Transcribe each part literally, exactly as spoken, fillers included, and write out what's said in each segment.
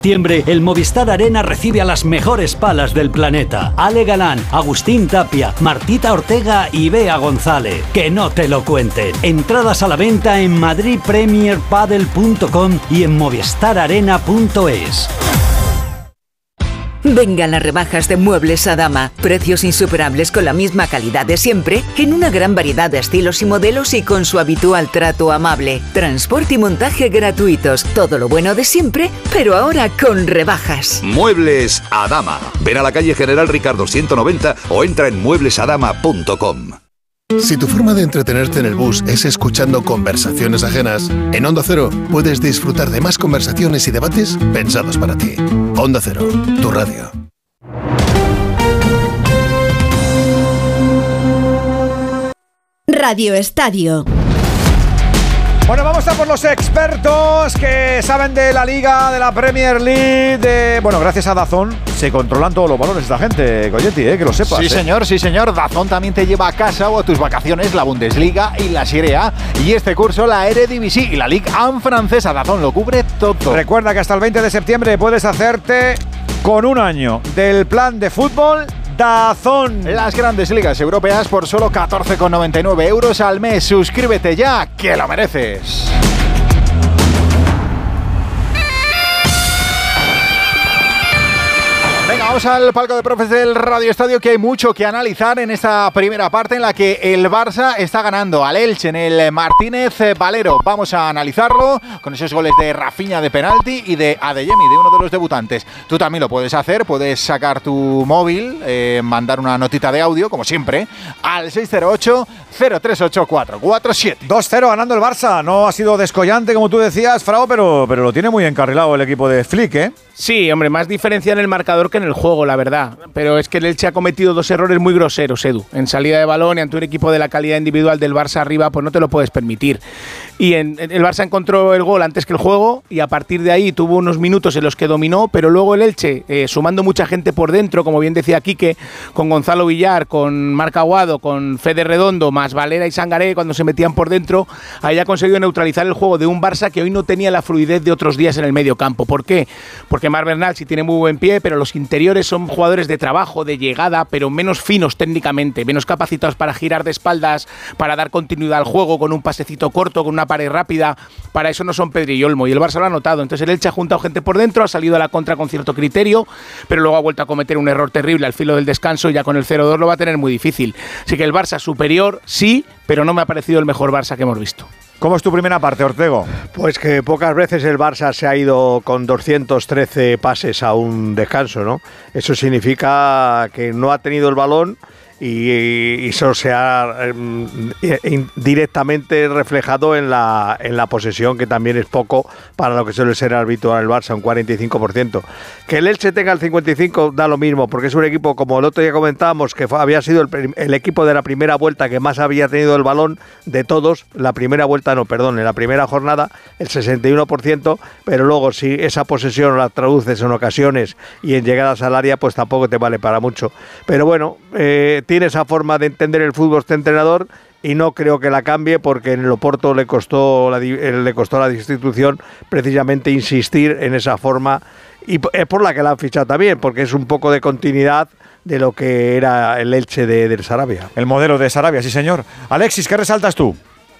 Septiembre, el Movistar Arena recibe a las mejores palas del planeta. Ale Galán, Agustín Tapia, Martita Ortega y Bea González. Que no te lo cuenten. Entradas a la venta en madrid premier padel punto com y en movistar arena punto es. Vengan las rebajas de Muebles Adama. Precios insuperables con la misma calidad de siempre, en una gran variedad de estilos y modelos y con su habitual trato amable. Transporte y montaje gratuitos. Todo lo bueno de siempre, pero ahora con rebajas. Muebles Adama. Ven a la calle General Ricardo ciento noventa o entra en muebles adama punto com. Si tu forma de entretenerte en el bus es escuchando conversaciones ajenas, en Onda Cero puedes disfrutar de más conversaciones y debates pensados para ti. Onda Cero, tu radio. Radio Estadio. Bueno, vamos a por los expertos que saben de la Liga, de la Premier League, de... Bueno, gracias a DAZN se controlan todos los balones esta gente, Goyetti, eh, que lo sepas. Sí, eh. señor, sí, señor. DAZN también te lleva a casa o a tus vacaciones la Bundesliga y la Serie A. Y este curso la Eredivisie y la Ligue uno francesa. DAZN lo cubre todo. Recuerda que hasta el veinte de septiembre puedes hacerte con un año del plan de fútbol DAZN. Las grandes ligas europeas por solo catorce con noventa y nueve euros al mes. Suscríbete ya, que lo mereces. Venga, vamos al palco de profes del Radio Estadio, que hay mucho que analizar en esta primera parte en la que el Barça está ganando al Elche en el Martínez Valero. Vamos a analizarlo con esos goles de Rafinha de penalti y de Adeyemi, de uno de los debutantes. Tú también lo puedes hacer, puedes sacar tu móvil, eh, mandar una notita de audio, como siempre, al seis cero ocho, cero tres ocho, cuatro cuatro siete. dos cero ganando el Barça. No ha sido descollante, como tú decías, Frau, pero, pero lo tiene muy encarrilado el equipo de Flick, ¿eh? Sí, hombre, más diferencia en el marcador que en el juego, la verdad. Pero es que el Elche ha cometido dos errores muy groseros, Edu. En salida de balón y ante un equipo de la calidad individual del Barça arriba, pues no te lo puedes permitir. Y en, en el Barça encontró el gol antes que el juego y a partir de ahí tuvo unos minutos en los que dominó, pero luego el Elche, eh, sumando mucha gente por dentro, como bien decía Quique, con Gonzalo Villar, con Marc Aguado, con Fede Redondo, más Valera y Sangaré, cuando se metían por dentro, ahí ha conseguido neutralizar el juego de un Barça que hoy no tenía la fluidez de otros días en el medio campo. ¿Por qué? Porque Marc Bernal sí tiene muy buen pie, pero los interiores son jugadores de trabajo, de llegada, pero menos finos técnicamente, menos capacitados para girar de espaldas, para dar continuidad al juego con un pasecito corto, con una pared rápida. Para eso no son Pedri y Olmo, y el Barça lo ha notado. Entonces el Elche ha juntado gente por dentro, ha salido a la contra con cierto criterio, pero luego ha vuelto a cometer un error terrible al filo del descanso y ya con el cero dos lo va a tener muy difícil. Así que el Barça superior, sí, pero no me ha parecido el mejor Barça que hemos visto. ¿Cómo es tu primera parte, Ortego? Pues que pocas veces el Barça se ha ido con doscientos trece pases a un descanso, ¿no? Eso significa que no ha tenido el balón y, y eso se ha eh, directamente reflejado en la, en la posesión, que también es poco para lo que suele ser habitual el Barça, un cuarenta y cinco por ciento. Que el Elche tenga el cincuenta y cinco por ciento da lo mismo, porque es un equipo, como el otro día comentábamos, que fue, había sido el, el equipo de la primera vuelta que más había tenido el balón de todos, la primera vuelta no, perdón, en la primera jornada el sesenta y uno por ciento, pero luego si esa posesión la traduces en ocasiones y en llegadas al área, pues tampoco te vale para mucho. Pero bueno, eh, tiene esa forma de entender el fútbol este entrenador y no creo que la cambie, porque en el Oporto le costó la, le costó la destitución precisamente insistir en esa forma, y es por la que la han fichado también, porque es un poco de continuidad de lo que era el Elche de, de Sarabia. El modelo de Sarabia, sí señor. Alexis, ¿qué resaltas tú?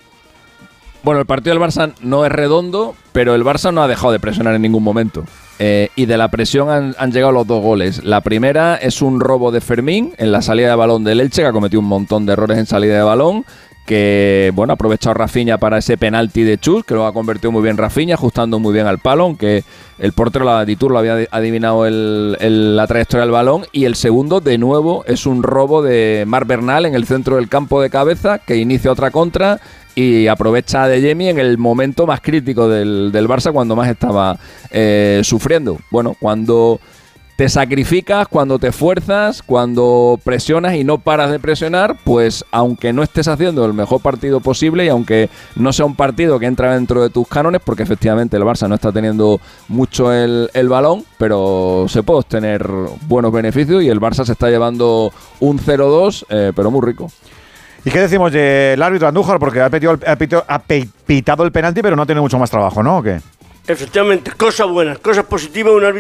Bueno, el partido del Barça no es redondo, pero el Barça no ha dejado de presionar en ningún momento. Eh, y de la presión han, han llegado los dos goles. La primera es un robo de Fermín en la salida de balón del Elche, que ha cometido un montón de errores en salida de balón, que bueno, ha aprovechado Rafinha para ese penalti de Chus, que lo ha convertido muy bien Rafinha, ajustando muy bien al palo, aunque el portero, la Ditur, lo había adivinado el, el, la trayectoria del balón. Y el segundo, de nuevo, es un robo de Marc Bernal en el centro del campo de cabeza, que inicia otra contra y aprovecha a Adeyemi en el momento más crítico del, del Barça, cuando más estaba eh, sufriendo. Bueno, cuando te sacrificas, cuando te fuerzas, cuando presionas y no paras de presionar, pues aunque no estés haciendo el mejor partido posible y aunque no sea un partido que entra dentro de tus cánones, porque efectivamente el Barça no está teniendo mucho el, el balón, pero se puede obtener buenos beneficios y el Barça se está llevando un cero dos, eh, pero muy rico. ¿Y qué decimos del árbitro Andújar? Porque ha, pitido, ha, pitido, ha pitado el penalti, pero no tiene mucho más trabajo, ¿no? ¿O qué? Efectivamente, cosas buenas, cosas positivas, un árbitro